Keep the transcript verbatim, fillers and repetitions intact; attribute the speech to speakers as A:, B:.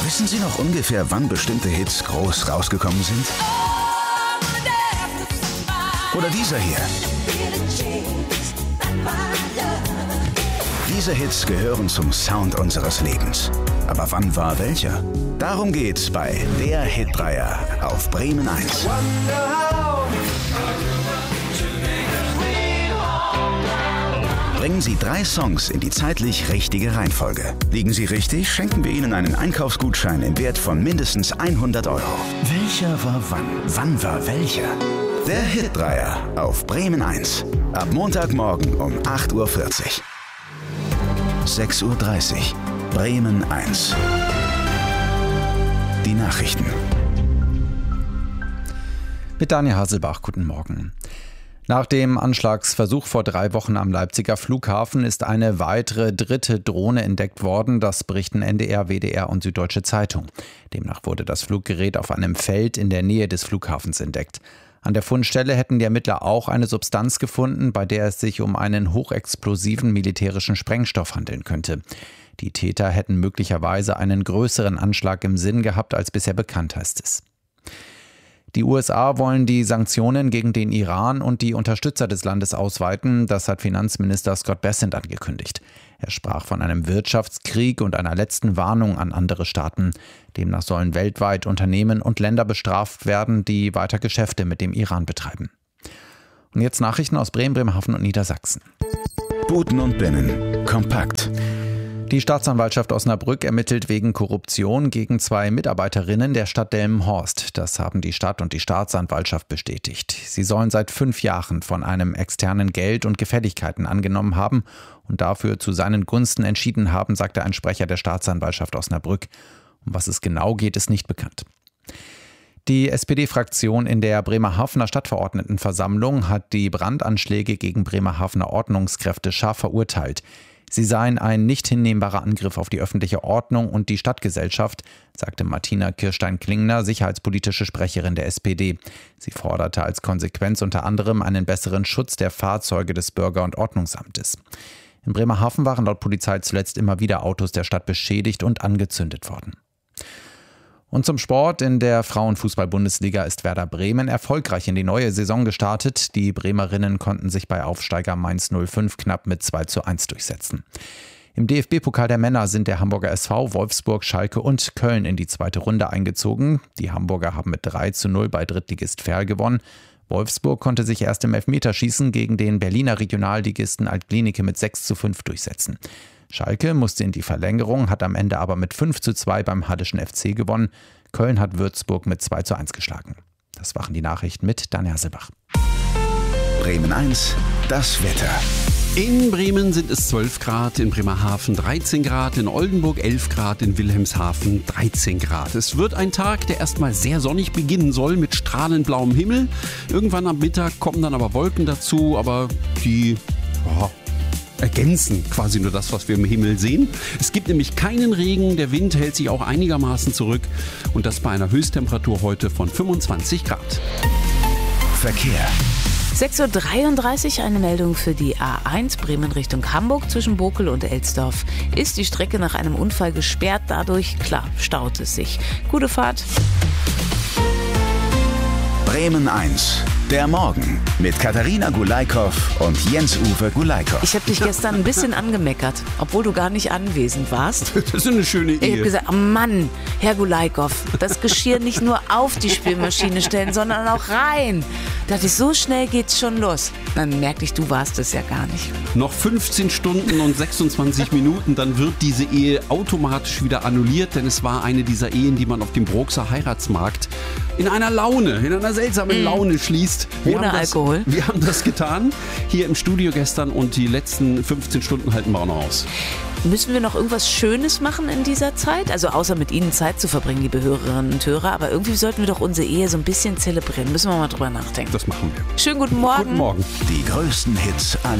A: Wissen Sie noch ungefähr, wann bestimmte Hits groß rausgekommen sind? Oder dieser hier? Diese Hits gehören zum Sound unseres Lebens. Aber wann war welcher? Darum geht's bei der Hitdreier auf Bremen eins. Bringen Sie drei Songs in die zeitlich richtige Reihenfolge. Liegen Sie richtig, schenken wir Ihnen einen Einkaufsgutschein im Wert von mindestens hundert Euro. Welcher war wann? Wann war welcher? Der Hitdreier auf Bremen eins. Ab Montagmorgen um acht Uhr vierzig. sechs Uhr dreißig. Bremen eins. Die Nachrichten.
B: Mit Daniel Haselbach, guten Morgen. Nach dem Anschlagsversuch vor drei Wochen am Leipziger Flughafen ist eine weitere dritte Drohne entdeckt worden. Das berichten N D R, W D R und Süddeutsche Zeitung. Demnach wurde das Fluggerät auf einem Feld in der Nähe des Flughafens entdeckt. An der Fundstelle hätten die Ermittler auch eine Substanz gefunden, bei der es sich um einen hochexplosiven militärischen Sprengstoff handeln könnte. Die Täter hätten möglicherweise einen größeren Anschlag im Sinn gehabt, als bisher bekannt, heißt es. Die U S A wollen die Sanktionen gegen den Iran und die Unterstützer des Landes ausweiten. Das hat Finanzminister Scott Bessent angekündigt. Er sprach von einem Wirtschaftskrieg und einer letzten Warnung an andere Staaten. Demnach sollen weltweit Unternehmen und Länder bestraft werden, die weiter Geschäfte mit dem Iran betreiben. Und jetzt Nachrichten aus Bremen, Bremerhaven und Niedersachsen.
A: Buten und Binnen. Kompakt.
B: Die Staatsanwaltschaft Osnabrück ermittelt wegen Korruption gegen zwei Mitarbeiterinnen der Stadt Delmenhorst. Das haben die Stadt und die Staatsanwaltschaft bestätigt. Sie sollen seit fünf Jahren von einem externen Geld und Gefälligkeiten angenommen haben und dafür zu seinen Gunsten entschieden haben, sagte ein Sprecher der Staatsanwaltschaft Osnabrück. Um was es genau geht, ist nicht bekannt. Die S P D-Fraktion in der Bremerhavener Stadtverordnetenversammlung hat die Brandanschläge gegen Bremerhavener Ordnungskräfte scharf verurteilt. Sie seien ein nicht hinnehmbarer Angriff auf die öffentliche Ordnung und die Stadtgesellschaft, sagte Martina Kirstein-Klingner, sicherheitspolitische Sprecherin der S P D. Sie forderte als Konsequenz unter anderem einen besseren Schutz der Fahrzeuge des Bürger- und Ordnungsamtes. In Bremerhaven waren laut Polizei zuletzt immer wieder Autos der Stadt beschädigt und angezündet worden. Und zum Sport. In der Frauenfußball-Bundesliga ist Werder Bremen erfolgreich in die neue Saison gestartet. Die Bremerinnen konnten sich bei Aufsteiger Mainz null fünf knapp mit zwei zu eins durchsetzen. Im D F B-Pokal der Männer sind der Hamburger S V, Wolfsburg, Schalke und Köln in die zweite Runde eingezogen. Die Hamburger haben mit drei zu null bei Drittligist Verl gewonnen. Wolfsburg konnte sich erst im Elfmeterschießen gegen den Berliner Regionalligisten Alt-Glienicke mit sechs zu fünf durchsetzen. Schalke musste in die Verlängerung, hat am Ende aber mit fünf zu zwei beim Hallischen F C gewonnen. Köln hat Würzburg mit zwei zu eins geschlagen. Das waren die Nachrichten mit Daniel Haselbach.
A: Bremen eins, das Wetter.
C: In Bremen sind es zwölf Grad, in Bremerhaven dreizehn Grad, in Oldenburg elf Grad, in Wilhelmshaven dreizehn Grad. Es wird ein Tag, der erstmal sehr sonnig beginnen soll mit strahlend blauem Himmel. Irgendwann am Mittag kommen dann aber Wolken dazu, aber die ja, ergänzen quasi nur das, was wir im Himmel sehen. Es gibt nämlich keinen Regen, der Wind hält sich auch einigermaßen zurück und das bei einer Höchsttemperatur heute von fünfundzwanzig Grad.
A: Verkehr.
D: sechs Uhr dreiunddreißig, eine Meldung für die A eins Bremen Richtung Hamburg zwischen Bokel und Elsdorf. Ist die Strecke nach einem Unfall gesperrt, dadurch, klar, staut es sich. Gute Fahrt.
A: Bremen eins, der Morgen mit Katharina Gulaikow und Jens-Uwe Gulaikow.
D: Ich habe dich gestern ein bisschen angemeckert, obwohl du gar nicht anwesend warst.
C: Das ist eine schöne Ehe.
D: Ich habe gesagt, oh Mann, Herr Gulaikow, das Geschirr nicht nur auf die Spülmaschine stellen, sondern auch rein. Da dachte ich, so schnell geht's schon los. Dann merkte ich, du warst es ja gar nicht.
C: Noch fünfzehn Stunden und sechsundzwanzig Minuten, dann wird diese Ehe automatisch wieder annulliert, denn es war eine dieser Ehen, die man auf dem Broxer Heiratsmarkt in einer Laune, in einer seltsamen mm. Laune schließt. Wir
D: Ohne
C: haben das,
D: Alkohol.
C: Wir haben das getan, hier im Studio gestern und die letzten fünfzehn Stunden halten wir auch noch aus.
D: Müssen wir noch irgendwas Schönes machen in dieser Zeit? Also außer mit Ihnen Zeit zu verbringen, liebe Hörerinnen und Hörer. Aber irgendwie sollten wir doch unsere Ehe so ein bisschen zelebrieren. Müssen wir mal drüber nachdenken.
C: Das machen wir.
D: Schönen guten Morgen.
C: Guten Morgen.
A: Die größten Hits aller